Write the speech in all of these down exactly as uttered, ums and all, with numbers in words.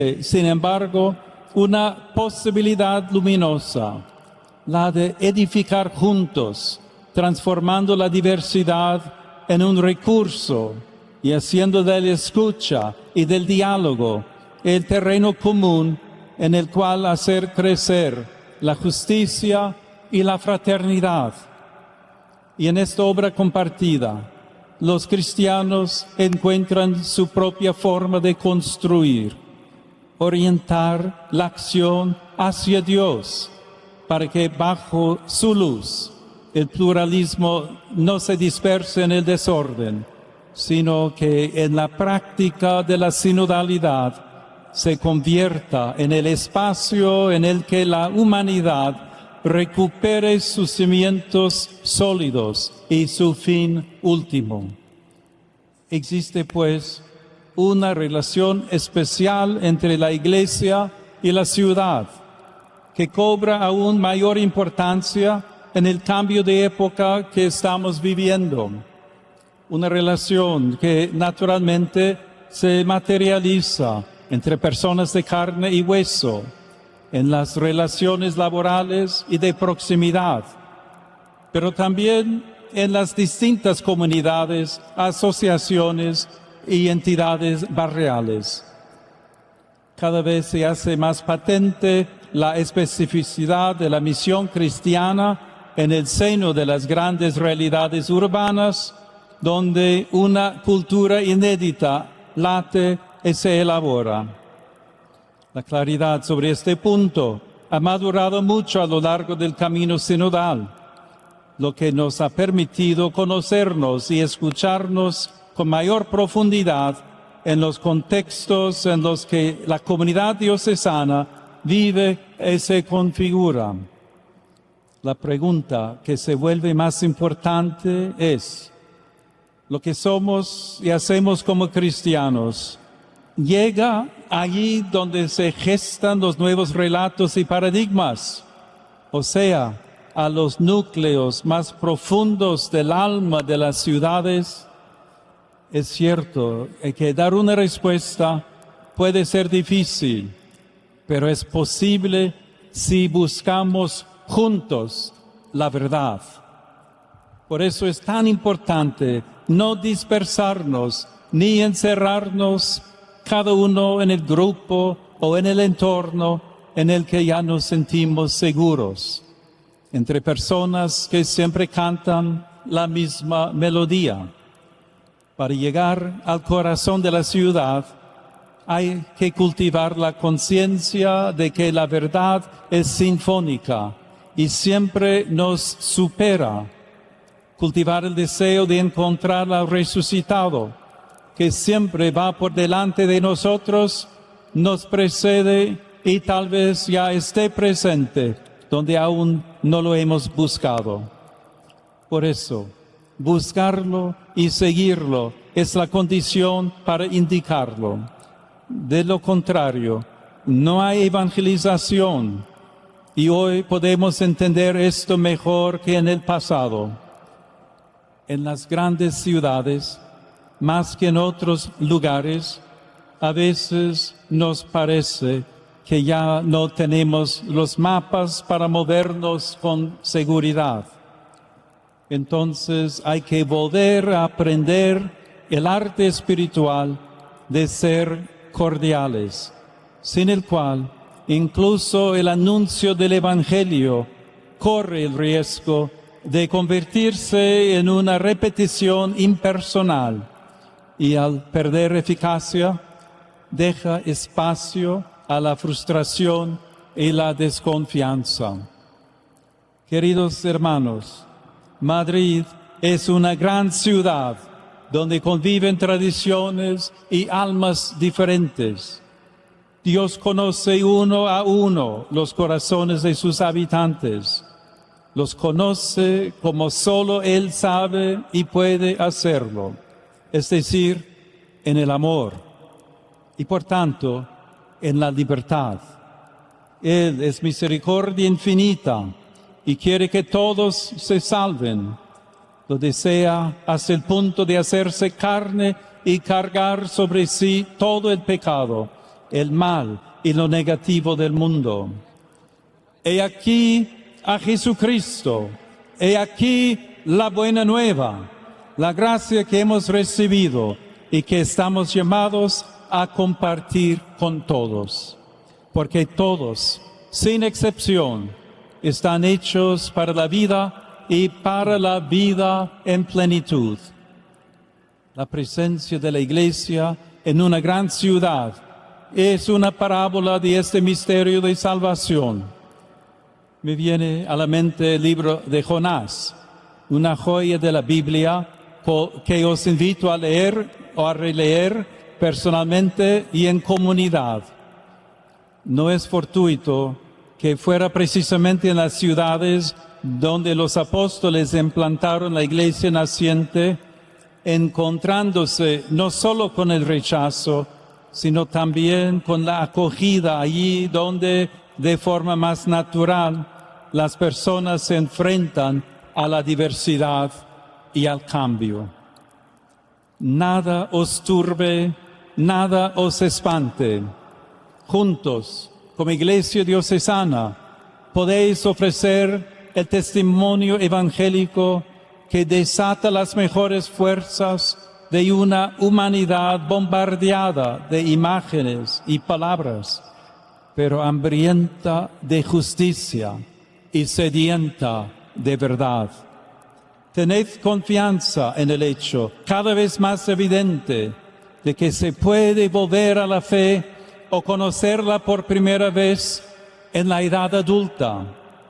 sin embargo, una posibilidad luminosa, la de edificar juntos, transformando la diversidad en un recurso y haciendo de la escucha y del diálogo el terreno común en el cual hacer crecer la justicia y la fraternidad. Y en esta obra compartida, los cristianos encuentran su propia forma de construir, orientar la acción hacia Dios, para que bajo su luz el pluralismo no se disperse en el desorden, sino que en la práctica de la sinodalidad se convierta en el espacio en el que la humanidad recupere sus cimientos sólidos y su fin último. Existe, pues, una relación especial entre la Iglesia y la ciudad, que cobra aún mayor importancia en el cambio de época que estamos viviendo. Una relación que naturalmente se materializa entre personas de carne y hueso, en las relaciones laborales y de proximidad, pero también en las distintas comunidades, asociaciones y entidades barriales. Cada vez se hace más patente la especificidad de la misión cristiana en el seno de las grandes realidades urbanas, donde una cultura inédita late y se elabora. La claridad sobre este punto ha madurado mucho a lo largo del camino sinodal, lo que nos ha permitido conocernos y escucharnos con mayor profundidad en los contextos en los que la comunidad diocesana vive y se configura. La pregunta que se vuelve más importante es: ¿lo que somos y hacemos como cristianos llega allí donde se gestan los nuevos relatos y paradigmas, o sea, a los núcleos más profundos del alma de las ciudades? Es cierto que dar una respuesta puede ser difícil, pero es posible si buscamos juntos la verdad. Por eso es tan importante no dispersarnos ni encerrarnos cada uno en el grupo o en el entorno en el que ya nos sentimos seguros, entre personas que siempre cantan la misma melodía. Para llegar al corazón de la ciudad hay que cultivar la conciencia de que la verdad es sinfónica y siempre nos supera. Cultivar el deseo de encontrar al resucitado, que siempre va por delante de nosotros, nos precede y tal vez ya esté presente donde aún no lo hemos buscado. Por eso, buscarlo y seguirlo es la condición para indicarlo. De lo contrario, no hay evangelización, y hoy podemos entender esto mejor que en el pasado. En las grandes ciudades, más que en otros lugares, a veces nos parece que ya no tenemos los mapas para movernos con seguridad. Entonces hay que volver a aprender el arte espiritual de ser cordiales, sin el cual incluso el anuncio del Evangelio corre el riesgo de convertirse en una repetición impersonal y al perder eficacia deja espacio a la frustración y la desconfianza. Queridos hermanos, Madrid es una gran ciudad donde conviven tradiciones y almas diferentes. Dios conoce uno a uno los corazones de sus habitantes. Los conoce como solo Él sabe y puede hacerlo, es decir, en el amor y por tanto en la libertad. Él es misericordia infinita y quiere que todos se salven. Lo desea hasta el punto de hacerse carne y cargar sobre sí todo el pecado, el mal y lo negativo del mundo. He aquí a Jesucristo, he aquí la buena nueva, la gracia que hemos recibido y que estamos llamados a compartir con todos, porque todos, sin excepción, están hechos para la vida y para la vida en plenitud. La presencia de la Iglesia en una gran ciudad es una parábola de este misterio de salvación. Me viene a la mente el libro de Jonás, una joya de la Biblia que os invito a leer o a releer personalmente y en comunidad. No es fortuito que fuera precisamente en las ciudades donde los apóstoles implantaron la iglesia naciente, encontrándose no solo con el rechazo, sino también con la acogida allí donde de forma más natural las personas se enfrentan a la diversidad y al cambio. Nada os turbe, nada os espante. Juntos, como Iglesia Diocesana, podéis ofrecer el testimonio evangélico que desata las mejores fuerzas de una humanidad bombardeada de imágenes y palabras, pero hambrienta de justicia y sedienta de verdad. Tened confianza en el hecho, cada vez más evidente, de que se puede volver a la fe o conocerla por primera vez en la edad adulta.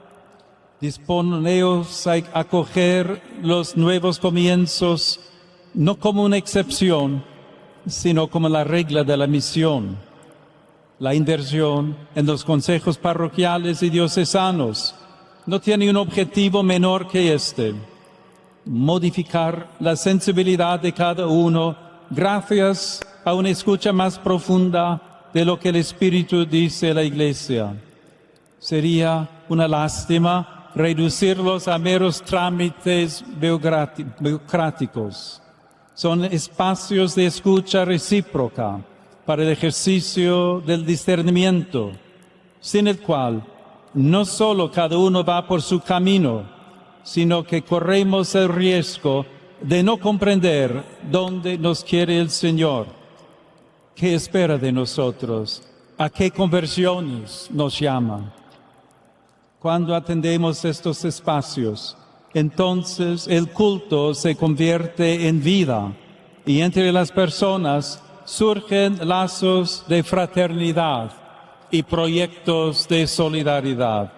Disponeos a acoger los nuevos comienzos, no como una excepción, sino como la regla de la misión. La inversión en los consejos parroquiales y diocesanos no tiene un objetivo menor que este: modificar la sensibilidad de cada uno gracias a una escucha más profunda de lo que el Espíritu dice a la Iglesia. Sería una lástima reducirlos a meros trámites burocráticos. Son espacios de escucha recíproca para el ejercicio del discernimiento, sin el cual no solo cada uno va por su camino, sino que corremos el riesgo de no comprender dónde nos quiere el Señor, qué espera de nosotros, a qué conversiones nos llama. Cuando atendemos estos espacios, entonces el culto se convierte en vida y entre las personas surgen lazos de fraternidad y proyectos de solidaridad.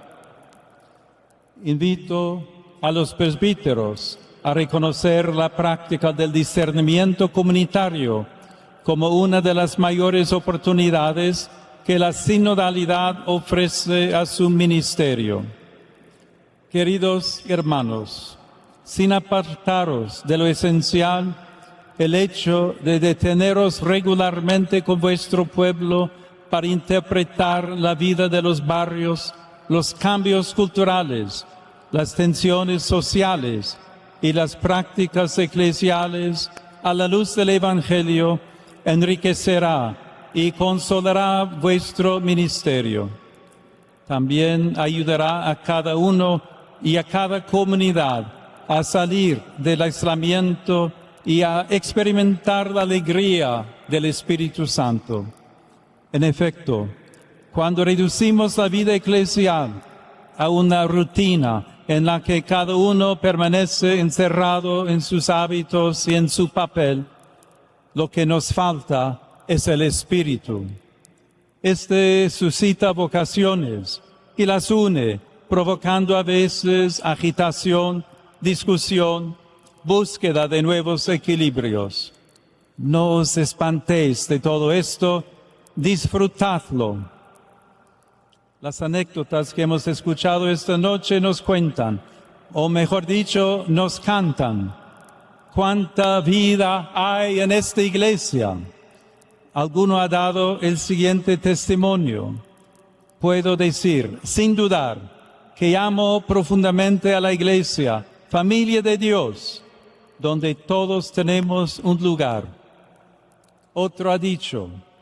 Invito a los presbíteros a reconocer la práctica del discernimiento comunitario como una de las mayores oportunidades que la sinodalidad ofrece a su ministerio. Queridos hermanos, sin apartaros de lo esencial, el hecho de deteneros regularmente con vuestro pueblo para interpretar la vida de los barrios, los cambios culturales, las tensiones sociales y las prácticas eclesiales a la luz del Evangelio enriquecerá y consolará vuestro ministerio. También ayudará a cada uno y a cada comunidad a salir del aislamiento y a experimentar la alegría del Espíritu Santo. En efecto, cuando reducimos la vida eclesial a una rutina en la que cada uno permanece encerrado en sus hábitos y en su papel, lo que nos falta es el Espíritu. Este suscita vocaciones y las une, provocando a veces agitación, discusión, búsqueda de nuevos equilibrios. No os espantéis de todo esto, disfrutadlo. Las anécdotas que hemos escuchado esta noche nos cuentan, o mejor dicho, nos cantan, cuánta vida hay en esta iglesia. Alguno ha dado el siguiente testimonio. Puedo decir, sin dudar, que amo profundamente a la iglesia, familia de Dios, donde todos tenemos un lugar. Otro ha dicho,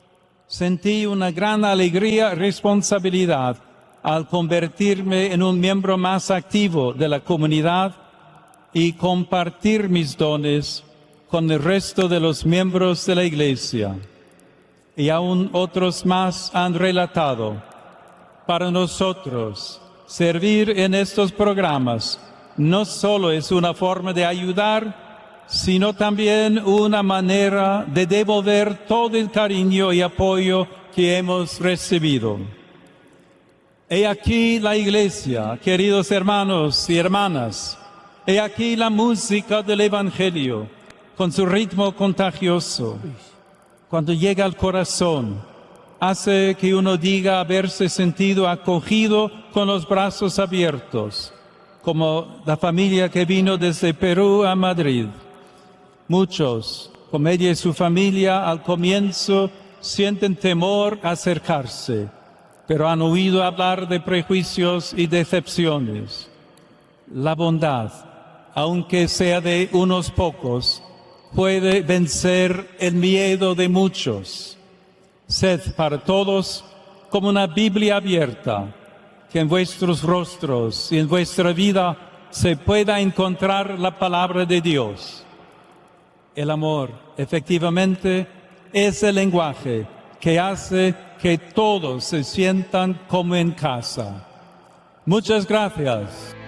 Sentí una gran alegría y responsabilidad al convertirme en un miembro más activo de la comunidad y compartir mis dones con el resto de los miembros de la Iglesia. Y aún otros más han relatado, para nosotros, servir en estos programas no solo es una forma de ayudar, sino también una manera de devolver todo el cariño y apoyo que hemos recibido. He aquí la Iglesia, queridos hermanos y hermanas. He aquí la música del Evangelio, con su ritmo contagioso. Cuando llega al corazón, hace que uno diga haberse sentido acogido con los brazos abiertos, como la familia que vino desde Perú a Madrid. Muchos, como ella y su familia, al comienzo sienten temor a acercarse, pero han oído hablar de prejuicios y decepciones. La bondad, aunque sea de unos pocos, puede vencer el miedo de muchos. Sed para todos como una Biblia abierta, que en vuestros rostros y en vuestra vida se pueda encontrar la palabra de Dios. El amor, efectivamente, es el lenguaje que hace que todos se sientan como en casa. Muchas gracias.